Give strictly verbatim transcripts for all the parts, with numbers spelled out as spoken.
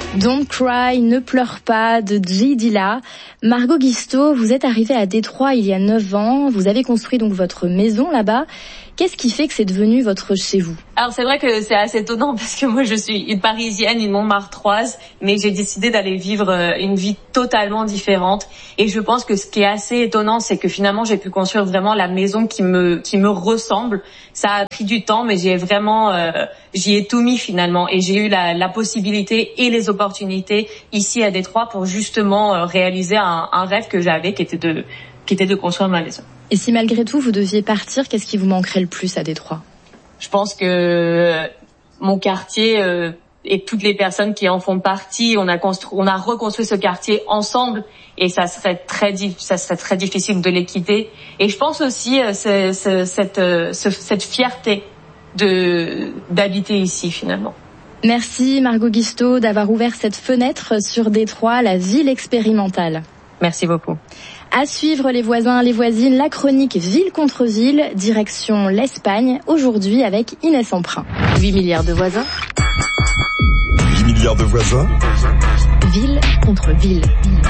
Don't Cry, ne pleure pas, de J. Dilla. Margot Guisto, vous êtes arrivée à Détroit il y a neuf ans. Vous avez construit donc votre maison là-bas. Qu'est-ce qui fait que c'est devenu votre chez vous? Alors c'est vrai que c'est assez étonnant parce que moi je suis une Parisienne, une Montmartroise, mais j'ai décidé d'aller vivre une vie totalement différente. Et je pense que ce qui est assez étonnant, c'est que finalement j'ai pu construire vraiment la maison qui me qui me ressemble. Ça a pris du temps, mais j'ai vraiment euh, j'y ai tout mis finalement, et j'ai eu la, la possibilité et les opportunités ici à Détroit pour justement euh, réaliser un, un rêve que j'avais, qui était de qui était de construire ma maison. Et si malgré tout vous deviez partir, qu'est-ce qui vous manquerait le plus à Détroit? Je pense que mon quartier euh, et toutes les personnes qui en font partie, on a construit, on a reconstruit ce quartier ensemble, et ça serait très, ça serait très difficile de les quitter. Et je pense aussi euh, ce, ce, cette, euh, ce, cette fierté de d'habiter ici finalement. Merci Margot Guisto d'avoir ouvert cette fenêtre sur Détroit, la ville expérimentale. Merci beaucoup. À suivre les voisins, les voisines, la chronique Ville contre Ville, direction l'Espagne, aujourd'hui avec Inès Emprunt. huit milliards de voisins. huit milliards de voisins. Ville contre ville.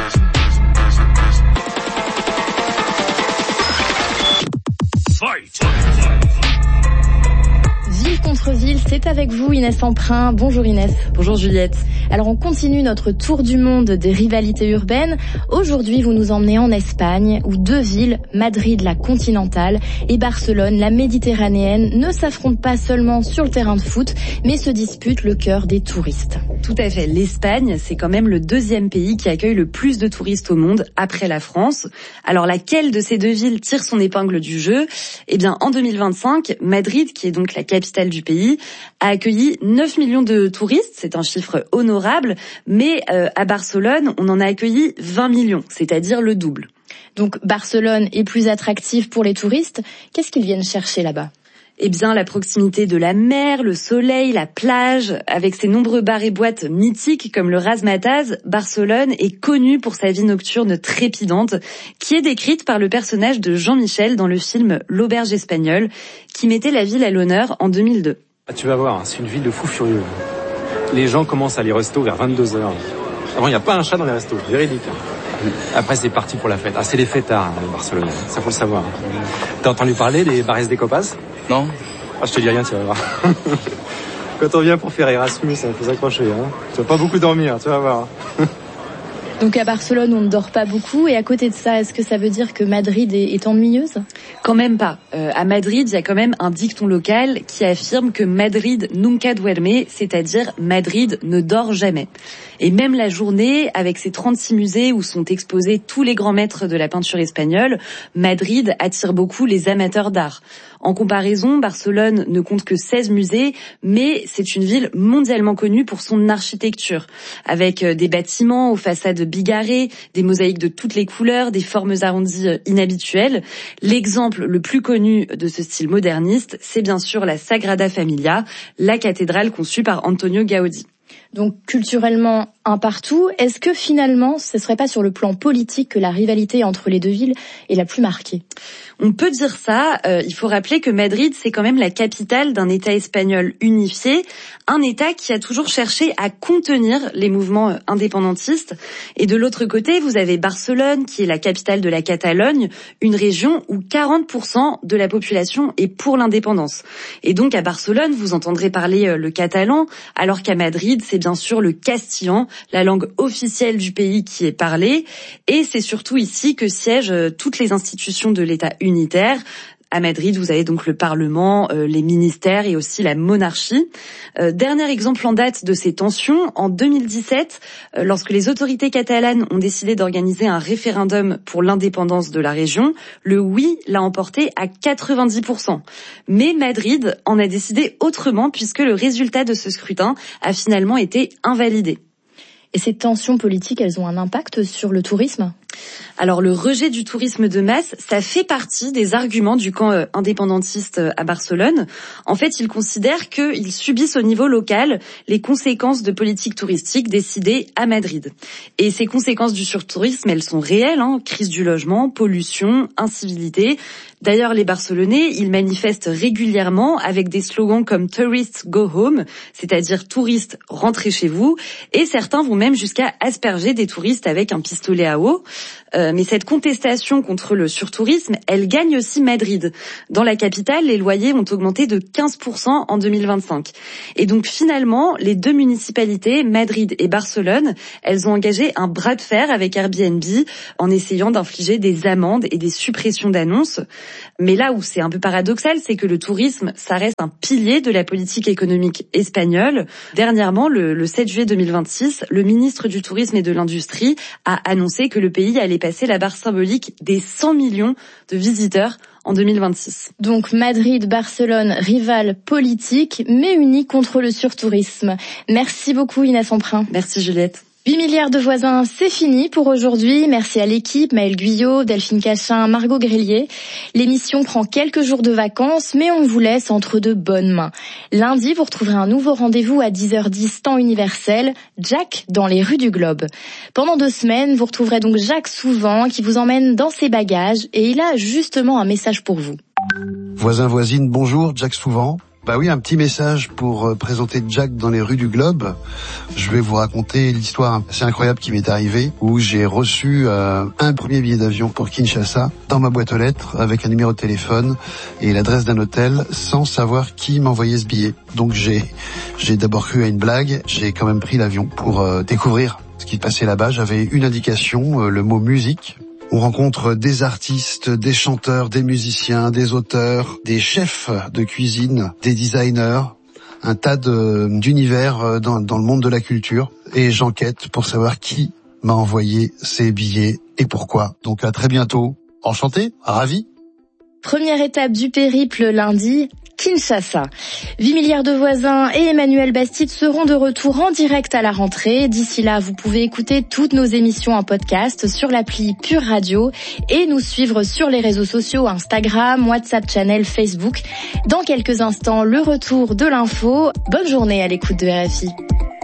Fight. Ville contre ville, c'est avec vous Inès Emprunt. Bonjour Inès. Bonjour Juliette. Alors on continue notre tour du monde des rivalités urbaines. Aujourd'hui vous nous emmenez en Espagne où deux villes, Madrid la continentale et Barcelone la méditerranéenne, ne s'affrontent pas seulement sur le terrain de foot mais se disputent le cœur des touristes. Tout à fait, l'Espagne c'est quand même le deuxième pays qui accueille le plus de touristes au monde après la France. Alors laquelle de ces deux villes tire son épingle du jeu? Eh bien en deux mille vingt-cinq, Madrid, qui est donc la capitale du pays, a accueilli neuf millions de touristes, c'est un chiffre honorable, mais euh, à Barcelone, on en a accueilli vingt millions, c'est-à-dire le double. Donc Barcelone est plus attractive pour les touristes. Qu'est-ce qu'ils viennent chercher là-bas? Eh bien, la proximité de la mer, le soleil, la plage, avec ses nombreux bars et boîtes mythiques comme le Razzmatazz, Barcelone est connue pour sa vie nocturne trépidante, qui est décrite par le personnage de Jean-Michel dans le film L'Auberge espagnole, qui mettait la ville à l'honneur en deux mille deux. Ah, tu vas voir, c'est une ville de fous furieux. Les gens commencent à aller resto vers vingt-deux heures. Avant, il n'y a pas un chat dans les restos, véridique. Après, c'est parti pour la fête. Ah, c'est les fêtards, hein, Barcelone, ça faut le savoir. T'as entendu parler des bares des copas? Non. Ah, je te dis rien, tu vas voir. Quand on vient pour faire Erasmus, il faut s'accrocher. Hein. Tu vas pas beaucoup dormir, tu vas voir. Donc à Barcelone, on ne dort pas beaucoup. Et à côté de ça, est-ce que ça veut dire que Madrid est, est ennuyeuse? Quand même pas. Euh, à Madrid, il y a quand même un dicton local qui affirme que Madrid nunca duerme, c'est-à-dire Madrid ne dort jamais. Et même la journée, avec ses trente-six musées où sont exposés tous les grands maîtres de la peinture espagnole, Madrid attire beaucoup les amateurs d'art. En comparaison, Barcelone ne compte que seize musées, mais c'est une ville mondialement connue pour son architecture, avec des bâtiments aux façades bigarrées, des mosaïques de toutes les couleurs, des formes arrondies inhabituelles. L'exemple le plus connu de ce style moderniste, c'est bien sûr la Sagrada Familia, la cathédrale conçue par Antonio Gaudí. Donc culturellement un partout, est-ce que finalement ce ne serait pas sur le plan politique que la rivalité entre les deux villes est la plus marquée? On peut dire ça, euh, il faut rappeler que Madrid c'est quand même la capitale d'un État espagnol unifié, un État qui a toujours cherché à contenir les mouvements indépendantistes. Et de l'autre côté, vous avez Barcelone qui est la capitale de la Catalogne, une région où quarante pour cent de la population est pour l'indépendance. Et donc à Barcelone, vous entendrez parler le catalan, alors qu'à Madrid, c'est bien sûr le castillan, la langue officielle du pays qui est parlée. Et c'est surtout ici que siègent toutes les institutions de l'État unitaire. À Madrid, vous avez donc le Parlement, euh, les ministères et aussi la monarchie. Euh, dernier exemple en date de ces tensions, en deux mille dix-sept, euh, lorsque les autorités catalanes ont décidé d'organiser un référendum pour l'indépendance de la région, le oui l'a emporté à quatre-vingt-dix pour cent. Mais Madrid en a décidé autrement puisque le résultat de ce scrutin a finalement été invalidé. Et ces tensions politiques, elles ont un impact sur le tourisme ? Alors le rejet du tourisme de masse, ça fait partie des arguments du camp euh, indépendantiste à Barcelone. En fait, ils considèrent qu'ils subissent au niveau local les conséquences de politiques touristiques décidées à Madrid. Et ces conséquences du surtourisme, elles sont réelles, hein, crise du logement, pollution, incivilité. D'ailleurs, les Barcelonais, ils manifestent régulièrement avec des slogans comme « Tourists go home », c'est-à-dire « touristes, rentrez chez vous », et certains vont même jusqu'à asperger des touristes avec un pistolet à eau. Euh, mais cette contestation contre le surtourisme, elle gagne aussi Madrid. Dans la capitale, les loyers ont augmenté de quinze pour cent en deux mille vingt-cinq. Et donc finalement, les deux municipalités, Madrid et Barcelone, elles ont engagé un bras de fer avec Airbnb en essayant d'infliger des amendes et des suppressions d'annonces. Mais là où c'est un peu paradoxal, c'est que le tourisme, ça reste un pilier de la politique économique espagnole. Dernièrement, le, le sept juillet deux mille vingt-six, le ministre du Tourisme et de l'Industrie a annoncé que le pays allait passer la barre symbolique des cent millions de visiteurs en deux mille vingt-six. Donc Madrid, Barcelone, rivales politiques, mais unis contre le surtourisme. Merci beaucoup Inès Emprunt. Merci Juliette. huit milliards de voisins, c'est fini pour aujourd'hui. Merci à l'équipe, Maëlle Guyot, Delphine Cachin, Margot Grillier. L'émission prend quelques jours de vacances, mais on vous laisse entre de bonnes mains. Lundi, vous retrouverez un nouveau rendez-vous à dix heures dix, temps universel, Jack dans les rues du Globe. Pendant deux semaines, vous retrouverez donc Jacques Souvent qui vous emmène dans ses bagages et il a justement un message pour vous. Voisins, voisines, bonjour, Jack Souvent. Bah oui, un petit message pour euh, présenter Jack dans les rues du Globe. Je vais vous raconter l'histoire assez incroyable qui m'est arrivée, où j'ai reçu euh, un premier billet d'avion pour Kinshasa dans ma boîte aux lettres avec un numéro de téléphone et l'adresse d'un hôtel sans savoir qui m'envoyait ce billet. Donc j'ai j'ai d'abord cru à une blague, j'ai quand même pris l'avion pour euh, découvrir ce qui se passait là-bas. J'avais une indication, euh, le mot musique. On rencontre des artistes, des chanteurs, des musiciens, des auteurs, des chefs de cuisine, des designers, un tas de, d'univers dans, dans le monde de la culture. Et j'enquête pour savoir qui m'a envoyé ces billets et pourquoi. Donc à très bientôt. Enchanté, ravi. Première étape du périple lundi, Kinshasa. huit milliards de voisins et Emmanuel Bastide seront de retour en direct à la rentrée. D'ici là, vous pouvez écouter toutes nos émissions en podcast sur l'appli Pure Radio et nous suivre sur les réseaux sociaux Instagram, WhatsApp Channel, Facebook. Dans quelques instants, le retour de l'info. Bonne journée à l'écoute de R F I.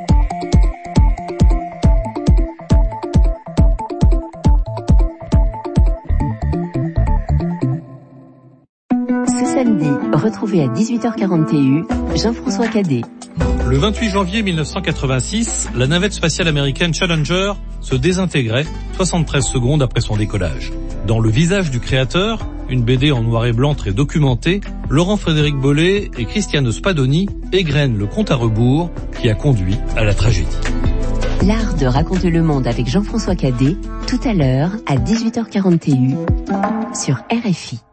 Ce samedi, retrouvez à dix-huit heures quarante T U Jean-François Cadet. Le vingt-huit janvier mille neuf cent quatre-vingt-six, la navette spatiale américaine Challenger se désintégrait soixante-treize secondes après son décollage. Dans Le visage du créateur, une B D en noir et blanc très documentée, Laurent-Frédéric Bollet et Cristiano Spadoni égrènent le compte à rebours qui a conduit à la tragédie. L'art de raconter le monde avec Jean-François Cadet, tout à l'heure à dix-huit heures quarante T U sur R F I.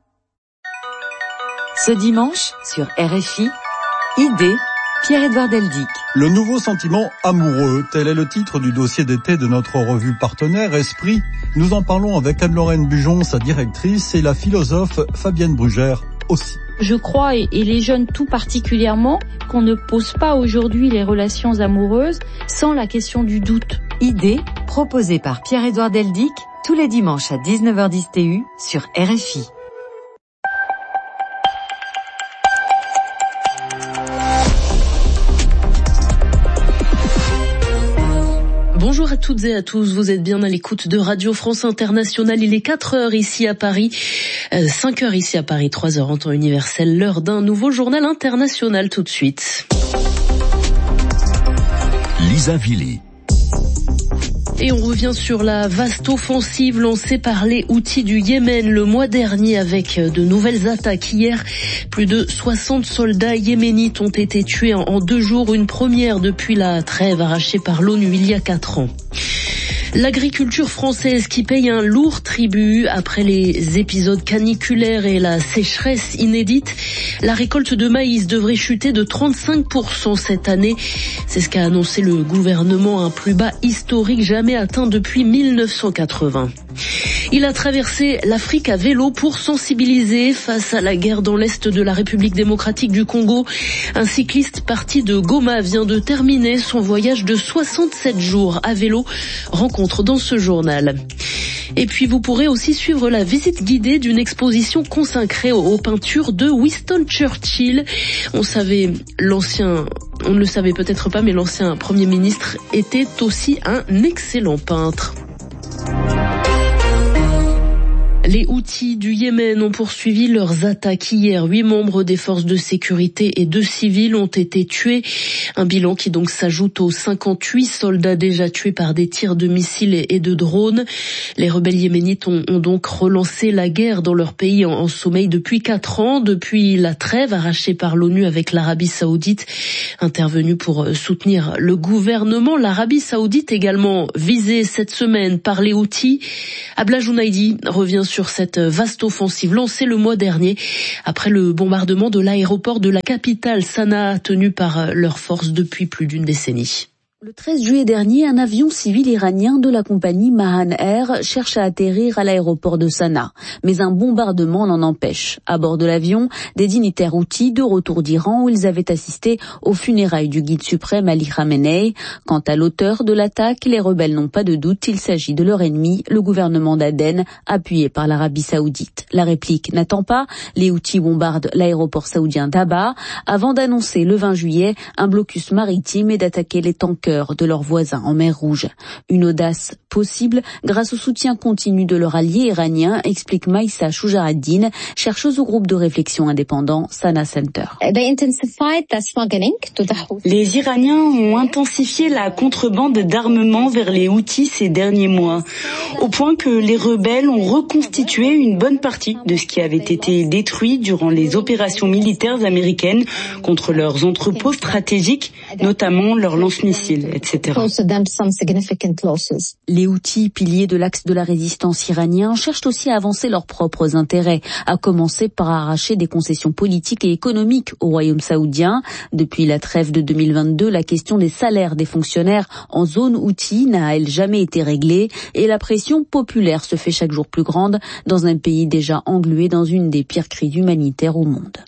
Ce dimanche, sur R F I, Idée, Pierre-Édouard Deldic. Le nouveau sentiment amoureux, tel est le titre du dossier d'été de notre revue partenaire Esprit. Nous en parlons avec Anne-Lorraine Bujon, sa directrice, et la philosophe Fabienne Brugère aussi. Je crois, et les jeunes tout particulièrement, qu'on ne pose pas aujourd'hui les relations amoureuses sans la question du doute. Idée, proposée par Pierre-Édouard Deldic, tous les dimanches à dix-neuf heures dix T U sur R F I. Bonjour à toutes et à tous, vous êtes bien à l'écoute de Radio France Internationale. Il est quatre heures ici à Paris, euh, cinq heures ici à Paris, trois heures en temps universel, l'heure d'un nouveau journal international tout de suite. Lisa Villy. Et on revient sur la vaste offensive lancée par les Houthis du Yémen le mois dernier avec de nouvelles attaques. Hier, plus de soixante soldats yéménites ont été tués en deux jours, une première depuis la trêve arrachée par l'ONU il y a quatre ans. L'agriculture française qui paye un lourd tribut après les épisodes caniculaires et la sécheresse inédite. La récolte de maïs devrait chuter de trente-cinq pour cent cette année. C'est ce qu'a annoncé le gouvernement, un plus bas historique jamais atteint depuis mille neuf cent quatre-vingts. Il a traversé l'Afrique à vélo pour sensibiliser face à la guerre dans l'est de la République démocratique du Congo. Un cycliste parti de Goma vient de terminer son voyage de soixante-sept jours à vélo. Rencontre dans ce journal. Et puis vous pourrez aussi suivre la visite guidée d'une exposition consacrée aux peintures de Winston Churchill. On savait, l'ancien, on ne le savait peut-être pas, mais l'ancien Premier ministre était aussi un excellent peintre. Les Les Houthis du Yémen ont poursuivi leurs attaques hier. Huit membres des forces de sécurité et deux civils ont été tués. Un bilan qui donc s'ajoute aux cinquante-huit soldats déjà tués par des tirs de missiles et de drones. Les rebelles yéménites ont, ont donc relancé la guerre dans leur pays en, en sommeil depuis quatre ans, depuis la trêve arrachée par l'ONU avec l'Arabie Saoudite, intervenue pour soutenir le gouvernement. L'Arabie Saoudite également visée cette semaine par les Houthis. Abla Jounaidi revient sur cette vaste offensive lancée le mois dernier après le bombardement de l'aéroport de la capitale Sanaa tenu par leurs forces depuis plus d'une décennie. Le treize juillet dernier, un avion civil iranien de la compagnie Mahan Air cherche à atterrir à l'aéroport de Sanaa. Mais un bombardement l'en empêche. À bord de l'avion, des dignitaires houthis de retour d'Iran où ils avaient assisté aux funérailles du guide suprême Ali Khamenei. Quant à l'auteur de l'attaque, les rebelles n'ont pas de doute. Il s'agit de leur ennemi, le gouvernement d'Aden, appuyé par l'Arabie Saoudite. La réplique n'attend pas. Les Houthis bombardent l'aéroport saoudien d'Abha avant d'annoncer le vingt juillet un blocus maritime et d'attaquer les tankers de leurs voisins en mer Rouge. Une audace possible grâce au soutien continu de leur allié iranien, explique Maïssa Choujaraddine, chercheuse au groupe de réflexion indépendant Sana Center. Les Iraniens ont intensifié la contrebande d'armement vers les Houthis ces derniers mois, au point que les rebelles ont reconstitué une bonne partie de ce qui avait été détruit durant les opérations militaires américaines contre leurs entrepôts stratégiques, notamment leurs lance-missiles, et cetera. Les Houthis, piliers de l'axe de la résistance iranien, cherchent aussi à avancer leurs propres intérêts, à commencer par arracher des concessions politiques et économiques au royaume saoudien. Depuis la trêve de deux mille vingt-deux, la question des salaires des fonctionnaires en zone Houthi n'a, elle, jamais été réglée et la pression populaire se fait chaque jour plus grande dans un pays déjà englué dans une des pires crises humanitaires au monde.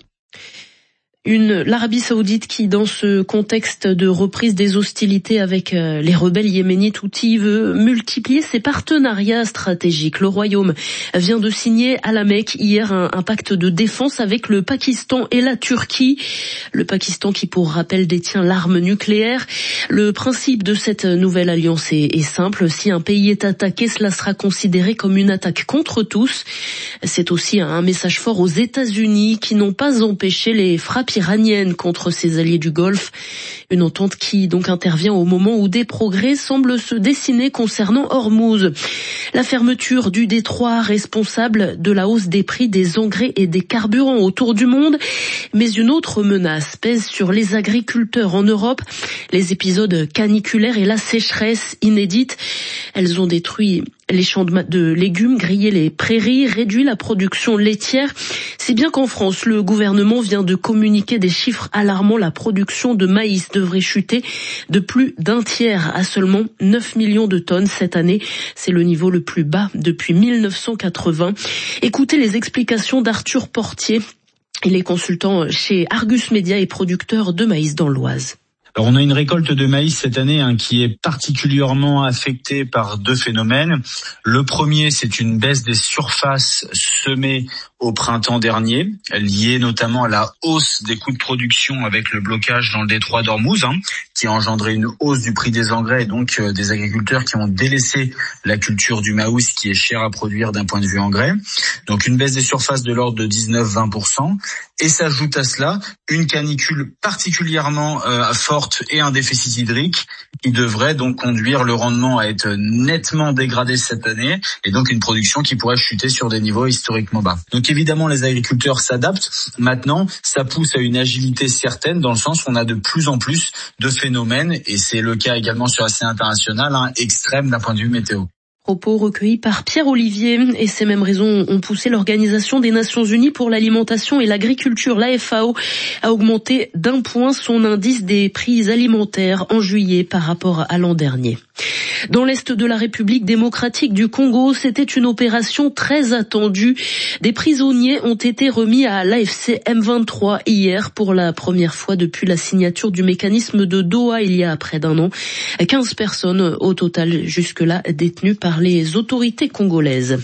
Une, l'Arabie Saoudite qui, dans ce contexte de reprise des hostilités avec euh, les rebelles yéménites Houthis, veut multiplier ses partenariats stratégiques. Le Royaume vient de signer à la Mecque hier un, un pacte de défense avec le Pakistan et la Turquie. Le Pakistan qui, pour rappel, détient l'arme nucléaire. Le principe de cette nouvelle alliance est, est simple. Si un pays est attaqué, cela sera considéré comme une attaque contre tous. C'est aussi un message fort aux États-Unis qui n'ont pas empêché les frappes iranienne contre ses alliés du Golfe. Une entente qui donc intervient au moment où des progrès semblent se dessiner concernant Hormuz. La fermeture du détroit responsable de la hausse des prix des engrais et des carburants autour du monde. Mais une autre menace pèse sur les agriculteurs en Europe. Les épisodes caniculaires et la sécheresse inédite. Elles ont détruit les champs de légumes, grillé les prairies, réduit la production laitière. Si bien qu'en France, le gouvernement vient de communiquer des chiffres alarmants. La production de maïs devrait chuter de plus d'un tiers à seulement neuf millions de tonnes cette année. C'est le niveau le plus bas depuis mille neuf cent quatre-vingts. Écoutez les explications d'Arthur Portier. Il est consultant chez Argus Media et producteur de maïs dans l'Oise. Alors on a une récolte de maïs cette année hein, qui est particulièrement affectée par deux phénomènes. Le premier, c'est une baisse des surfaces semées au printemps dernier, liée notamment à la hausse des coûts de production avec le blocage dans le détroit d'Ormuz, hein, qui a engendré une hausse du prix des engrais et donc euh, des agriculteurs qui ont délaissé la culture du maïs qui est cher à produire d'un point de vue engrais. Donc une baisse des surfaces de l'ordre de dix-neuf à vingt pour cent. Et s'ajoute à cela une canicule particulièrement euh, forte et un déficit hydrique qui devrait donc conduire le rendement à être nettement dégradé cette année et donc une production qui pourrait chuter sur des niveaux historiquement bas. Donc évidemment les agriculteurs s'adaptent. Maintenant, ça pousse à une agilité certaine dans le sens où on a de plus en plus de phénomènes et c'est le cas également sur la scène internationale, hein, extrême d'un point de vue météo. Propos recueillis par Pierre Olivier et ces mêmes raisons ont poussé l'Organisation des Nations Unies pour l'alimentation et l'agriculture, l'A F A O, à augmenter d'un point son indice des prix alimentaires en juillet par rapport à l'an dernier. Dans l'est de la République démocratique du Congo, c'était une opération très attendue. Des prisonniers ont été remis à l'A F C M vingt-trois hier pour la première fois depuis la signature du mécanisme de Doha il y a près d'un an. quinze personnes au total jusque-là détenues par les autorités congolaises.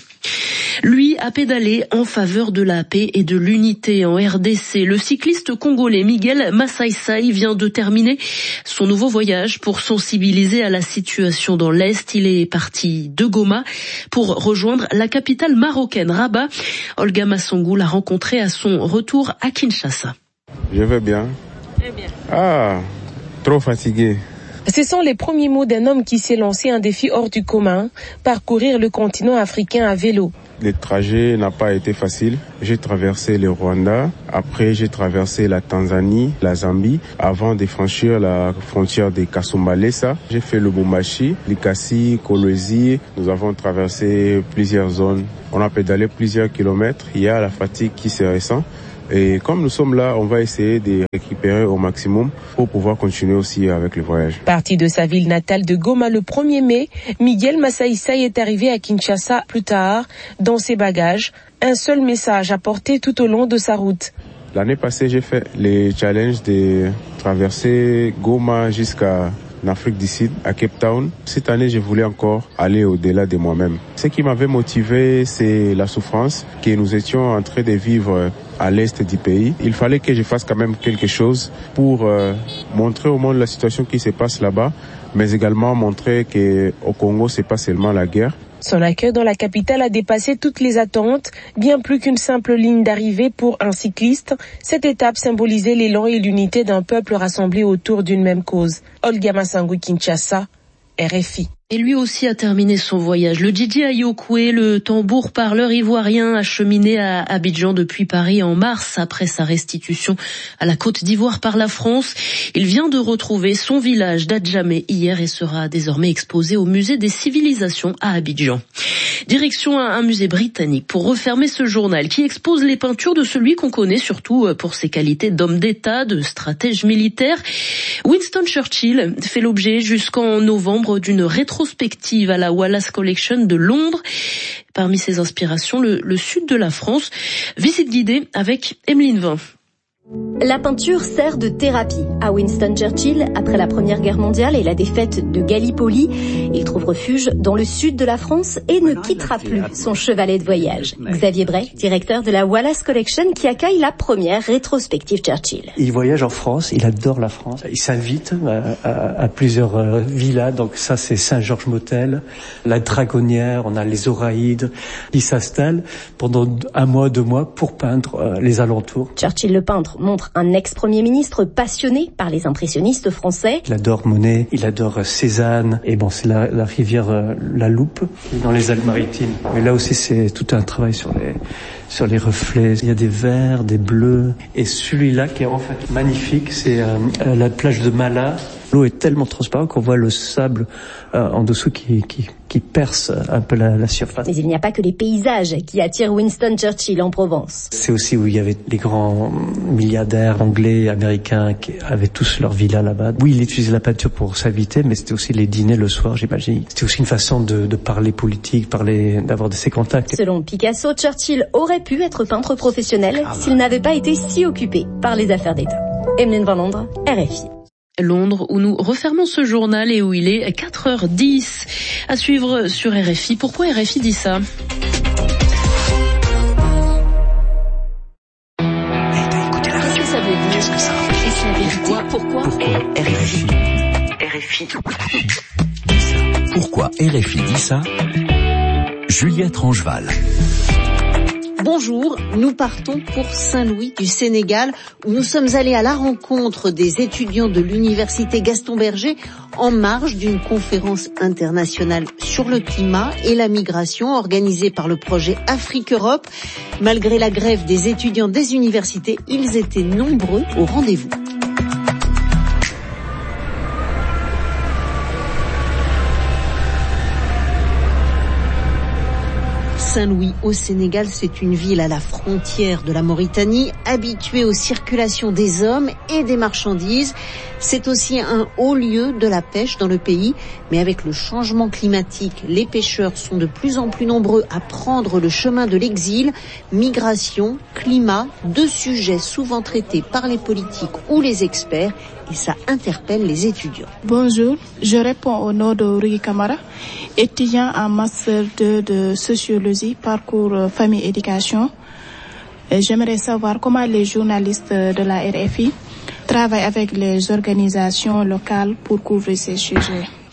Lui a pédalé en faveur de la paix et de l'unité en R D C. Le cycliste congolais Miguel Massaïsaï vient de terminer son nouveau voyage pour sensibiliser à la situation dans dans l'Est. Il est parti de Goma pour rejoindre la capitale marocaine, Rabat. Olga Massongou l'a rencontré à son retour à Kinshasa. Je vais bien. Très bien. Ah, trop fatigué. Ce sont les premiers mots d'un homme qui s'est lancé un défi hors du commun, parcourir le continent africain à vélo. Le trajet n'a pas été facile. J'ai traversé le Rwanda, après j'ai traversé la Tanzanie, la Zambie, avant de franchir la frontière de Kasumbalesa. J'ai fait le Lubumbashi, Likasi, Kolwezi. Nous avons traversé plusieurs zones. On a pédalé plusieurs kilomètres. Il y a la fatigue qui se ressent. Et comme nous sommes là, on va essayer de récupérer au maximum pour pouvoir continuer aussi avec le voyage. Parti de sa ville natale de Goma le premier mai, Miguel Massaïsaï est arrivé à Kinshasa plus tard. Dans ses bagages, un seul message à porter tout au long de sa route. L'année passée, j'ai fait les challenges de traverser Goma jusqu'à l'Afrique du Sud, à Cape Town. Cette année, je voulais encore aller au-delà de moi-même. Ce qui m'avait motivé, c'est la souffrance que nous étions en train de vivre à l'est du pays. Il fallait que je fasse quand même quelque chose pour euh, montrer au monde la situation qui se passe là-bas, mais également montrer qu'au Congo, c'est pas seulement la guerre. Son accueil dans la capitale a dépassé toutes les attentes. Bien plus qu'une simple ligne d'arrivée pour un cycliste, cette étape symbolisait l'élan et l'unité d'un peuple rassemblé autour d'une même cause. Olga Massongou, Kinshasa, R F I. Et lui aussi a terminé son voyage. Le Djidji Ayokoué, le tambour parleur ivoirien, a cheminé à Abidjan depuis Paris en mars après sa restitution à la Côte d'Ivoire par la France. Il vient de retrouver son village d'Adjamé hier et sera désormais exposé au musée des civilisations à Abidjan. Direction un musée britannique pour refermer ce journal qui expose les peintures de celui qu'on connaît surtout pour ses qualités d'homme d'État, de stratège militaire. Winston Churchill fait l'objet jusqu'en novembre d'une rétrospective à la Wallace Collection de Londres. Parmi ses inspirations, le, le sud de la France. Visite guidée avec Emeline Vin. La peinture sert de thérapie à Winston Churchill après la Première Guerre mondiale et la défaite de Gallipoli. Il trouve refuge dans le sud de la France et ne quittera plus son chevalet de voyage. Xavier Bray, directeur de la Wallace Collection qui accueille la première rétrospective Churchill. Il voyage en France, il adore la France. Il s'invite à, à, à plusieurs euh, villas. Donc ça c'est Saint-Georges-Motel, la Dragonnière, on a les Oraïdes qui s'installent pendant un mois, deux mois pour peindre euh, les alentours. Churchill le peintre montre un ex-premier ministre passionné par les impressionnistes français. Il adore Monet, il adore Cézanne, et bon, c'est la, la rivière euh, La Loupe, dans les Alpes-Maritimes. Mais là aussi, c'est tout un travail sur les, sur les reflets. Il y a des verts, des bleus, et celui-là qui est en fait magnifique, c'est euh, la plage de Mala. L'eau est tellement transparente qu'on voit le sable euh, en dessous qui, qui, qui perce un peu la, la surface. Mais il n'y a pas que les paysages qui attirent Winston Churchill en Provence. C'est aussi où il y avait les grands milliardaires anglais, américains qui avaient tous leur villa là-bas. Oui, il utilisait la peinture pour s'inviter, mais c'était aussi les dîners le soir, j'imagine. C'était aussi une façon de, de parler politique, parler, d'avoir de ces contacts. Selon Picasso, Churchill aurait pu être peintre professionnel ah bah. s'il n'avait pas été si occupé par les affaires d'État. Emeline Van Londres, R F I. Londres, où nous refermons ce journal et où il est quatre heures dix. À suivre sur R F I. Pourquoi R F I dit ça ? Qu'est-ce que ça veut dire ? Qu'est-ce que ça veut dire ? C'est la vérité. Pourquoi ? Pourquoi R F I ? R F I. Pourquoi R F I dit ça ? Juliette Rangeval. Bonjour, nous partons pour Saint-Louis du Sénégal où nous sommes allés à la rencontre des étudiants de l'université Gaston Berger en marge d'une conférence internationale sur le climat et la migration organisée par le projet Afrique-Europe. Malgré la grève des étudiants des universités, ils étaient nombreux au rendez-vous. Saint-Louis au Sénégal, c'est une ville à la frontière de la Mauritanie, habituée aux circulations des hommes et des marchandises. C'est aussi un haut lieu de la pêche dans le pays. Mais avec le changement climatique, les pêcheurs sont de plus en plus nombreux à prendre le chemin de l'exil. Migration, climat, deux sujets souvent traités par les politiques ou les experts. Et ça interpelle les étudiants. Bonjour, je réponds au nom de Rui Kamara, étudiant en master deux de sociologie, parcours famille-éducation. J'aimerais savoir comment les journalistes de la R F I travaillent avec les organisations locales pour couvrir ces sujets.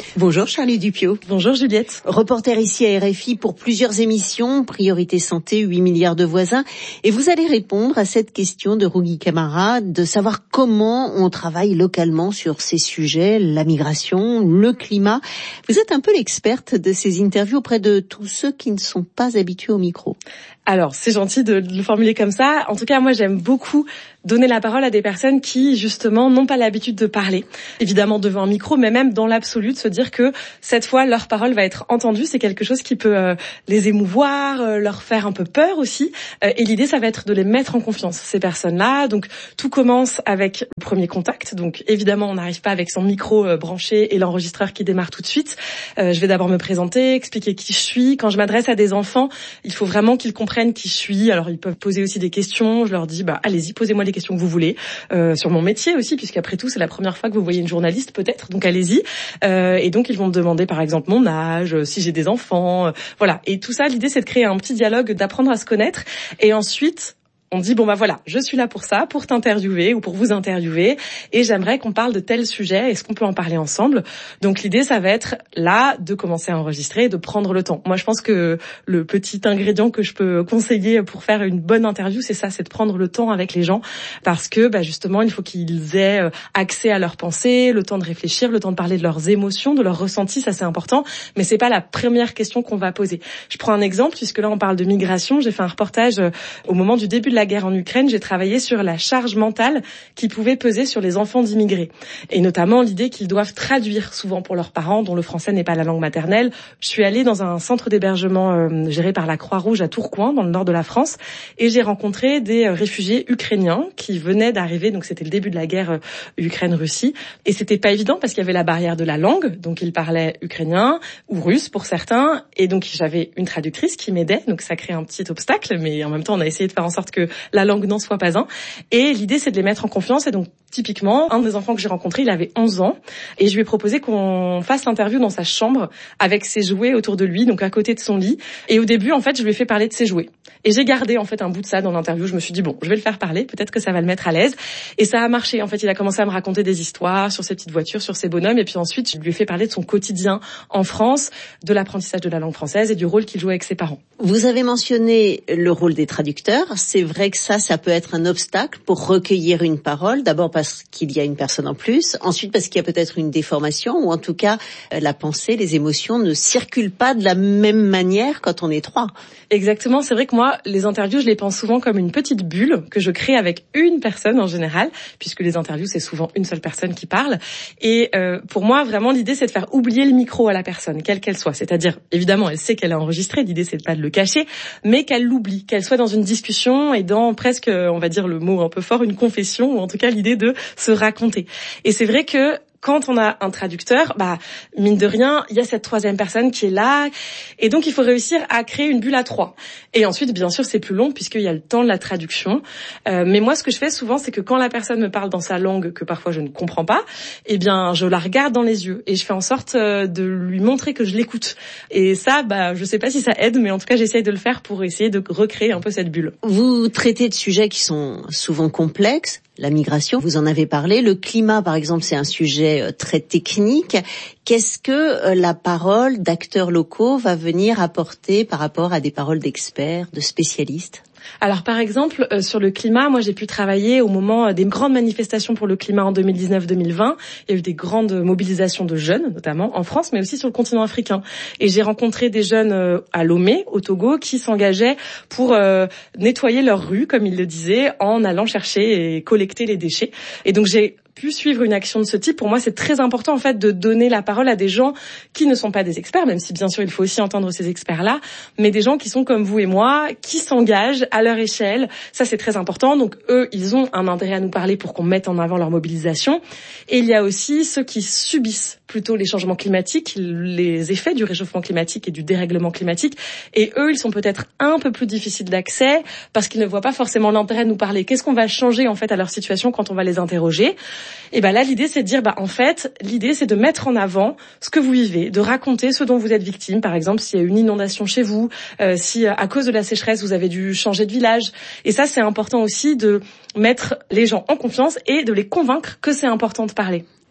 Bonjour Charlie Dupiot. Bonjour Juliette. Reporter ici à R F I pour plusieurs émissions, Priorité Santé, huit milliards de voisins. Et vous allez répondre à cette question de Rougui Camara, de savoir comment on travaille localement sur ces sujets, la migration, le climat. Vous êtes un peu l'experte de ces interviews auprès de tous ceux qui ne sont pas habitués au micro. Alors, c'est gentil de le formuler comme ça. En tout cas, moi, j'aime beaucoup donner la parole à des personnes qui, justement, n'ont pas l'habitude de parler. Évidemment, devant un micro, mais même dans l'absolu, de se dire que cette fois, leur parole va être entendue. C'est quelque chose qui peut euh, les émouvoir, euh, leur faire un peu peur aussi. Euh, et l'idée, ça va être de les mettre en confiance, ces personnes-là. Donc, tout commence avec le premier contact. Donc, évidemment, on n'arrive pas avec son micro euh, branché et l'enregistreur qui démarre tout de suite. Euh, je vais d'abord me présenter, expliquer qui je suis. Quand je m'adresse à des enfants, il faut vraiment qu'ils comprennent qui je suis. Alors ils peuvent poser aussi des questions. Je leur dis bah allez-y, posez-moi les questions que vous voulez euh, sur mon métier aussi, puisqu'après tout c'est la première fois que vous voyez une journaliste peut-être. Donc allez-y. Euh, et donc ils vont me demander par exemple mon âge, si j'ai des enfants, euh, voilà. Et tout ça, l'idée c'est de créer un petit dialogue, d'apprendre à se connaître. Et ensuite on dit bon bah voilà, je suis là pour ça, pour t'interviewer ou pour vous interviewer, et j'aimerais qu'on parle de tel sujet. Est-ce qu'on peut en parler ensemble? Donc l'idée, ça va être là de commencer à enregistrer, de prendre le temps. Moi, je pense que le petit ingrédient que je peux conseiller pour faire une bonne interview, c'est ça, c'est de prendre le temps avec les gens, parce que bah justement, il faut qu'ils aient accès à leurs pensées, le temps de réfléchir, le temps de parler de leurs émotions, de leurs ressentis. Ça, c'est important, mais c'est pas la première question qu'on va poser. Je prends un exemple, puisque là, on parle de migration. J'ai fait un reportage au moment du début de la la guerre en Ukraine, j'ai travaillé sur la charge mentale qui pouvait peser sur les enfants d'immigrés. Et notamment l'idée qu'ils doivent traduire souvent pour leurs parents, dont le français n'est pas la langue maternelle. Je suis allée dans un centre d'hébergement euh, géré par la Croix-Rouge à Tourcoing, dans le nord de la France, et j'ai rencontré des euh, réfugiés ukrainiens qui venaient d'arriver, donc c'était le début de la guerre euh, Ukraine-Russie. Et c'était pas évident parce qu'il y avait la barrière de la langue, donc ils parlaient ukrainien ou russe pour certains, et donc j'avais une traductrice qui m'aidait, donc ça crée un petit obstacle, mais en même temps on a essayé de faire en sorte que la langue n'en soit pas un. Et l'idée, c'est de les mettre en confiance. Et donc, typiquement, un des enfants que j'ai rencontré, il avait onze ans. Et je lui ai proposé qu'on fasse l'interview dans sa chambre avec ses jouets autour de lui, donc à côté de son lit. Et au début, en fait, je lui ai fait parler de ses jouets. Et j'ai gardé, en fait, un bout de ça dans l'interview. Je me suis dit, bon, je vais le faire parler. Peut-être que ça va le mettre à l'aise. Et ça a marché. En fait, il a commencé à me raconter des histoires sur ses petites voitures, sur ses bonhommes. Et puis ensuite, je lui ai fait parler de son quotidien en France, de l'apprentissage de la langue française et du rôle qu'il jouait avec ses parents. Vous avez mentionné le rôle des traducteurs. C'est vrai que ça, ça peut être un obstacle pour recueillir une parole. D'abord parce qu'il y a une personne en plus. Ensuite parce qu'il y a peut-être une déformation ou en tout cas la pensée, les émotions ne circulent pas de la même manière quand on est trois. Exactement. C'est vrai que moi, les interviews, je les pense souvent comme une petite bulle que je crée avec une personne en général, puisque les interviews, c'est souvent une seule personne qui parle. Et euh, pour moi, vraiment, l'idée, c'est de faire oublier le micro à la personne, quelle qu'elle soit. C'est-à-dire, évidemment, elle sait qu'elle a enregistré. L'idée, c'est pas de le cacher, mais qu'elle l'oublie, qu'elle soit dans une discussion et dans presque, on va dire le mot un peu fort, une confession, ou en tout cas l'idée de se raconter. Et c'est vrai que quand on a un traducteur, bah mine de rien, il y a cette troisième personne qui est là, et donc il faut réussir à créer une bulle à trois. Et ensuite, bien sûr, c'est plus long puisqu'il y a le temps de la traduction. Euh, mais moi, ce que je fais souvent, c'est que quand la personne me parle dans sa langue que parfois je ne comprends pas, eh bien, je la regarde dans les yeux et je fais en sorte de lui montrer que je l'écoute. Et ça, bah, je sais pas si ça aide, mais en tout cas, j'essaye de le faire pour essayer de recréer un peu cette bulle. Vous traitez de sujets qui sont souvent complexes. La migration, vous en avez parlé. Le climat, par exemple, c'est un sujet très technique. Qu'est-ce que la parole d'acteurs locaux va venir apporter par rapport à des paroles d'experts, de spécialistes ? Alors par exemple, euh, sur le climat, moi j'ai pu travailler au moment des grandes manifestations pour le climat en deux mille dix-neuf deux mille vingt. Il y a eu des grandes mobilisations de jeunes, notamment en France, mais aussi sur le continent africain. Et j'ai rencontré des jeunes euh, à Lomé, au Togo, qui s'engageaient pour euh, nettoyer leurs rues, comme ils le disaient, en allant chercher et collecter les déchets. Et donc j'ai pu suivre une action de ce type. Pour moi, c'est très important en fait de donner la parole à des gens qui ne sont pas des experts, même si bien sûr il faut aussi entendre ces experts-là, mais des gens qui sont comme vous et moi, qui s'engagent à leur échelle. Ça, c'est très important. Donc eux, ils ont un intérêt à nous parler pour qu'on mette en avant leur mobilisation. Et il y a aussi ceux qui subissent plutôt les changements climatiques, les effets du réchauffement climatique et du dérèglement climatique. Et eux, ils sont peut-être un peu plus difficiles d'accès parce qu'ils ne voient pas forcément l'intérêt de nous parler. Qu'est-ce qu'on va changer en fait à leur situation quand on va les interroger ? Et ben là, l'idée, c'est de dire, bah en fait, l'idée, c'est de mettre en avant ce que vous vivez, de raconter ce dont vous êtes victime. Par exemple, s'il y a une inondation chez vous, euh, si à cause de la sécheresse, vous avez dû changer de village. Et ça, c'est important aussi de mettre les gens en confiance et de les convaincre que c'est important de parler.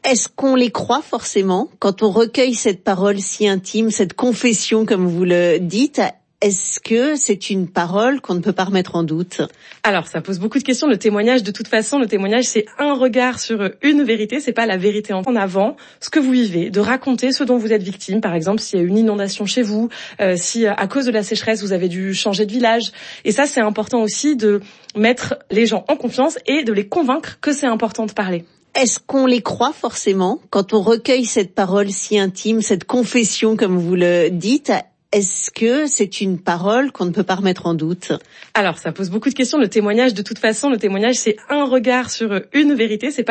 Est-ce qu'on les croit forcément quand on recueille cette parole si intime, cette confession comme vous le dites? Est-ce que c'est une parole qu'on ne peut pas remettre en doute? Alors, ça pose beaucoup de questions. Le témoignage, de toute façon, le témoignage, c'est un regard sur une vérité. C'est pas la vérité en avant. Ce que vous vivez, de raconter ce dont vous êtes victime. Par exemple, s'il y a une inondation chez vous, euh, si à cause de la sécheresse, vous avez dû changer de village. Et ça, c'est important aussi de mettre les gens en confiance et de les convaincre que c'est important de parler. Est-ce qu'on les croit forcément quand on recueille cette parole si intime, cette confession comme vous le dites? Est-ce que c'est une parole qu'on ne peut pas remettre en doute? Alors, ça pose beaucoup de questions. Le témoignage, de toute façon, le témoignage, c'est un regard sur une vérité. C'est pas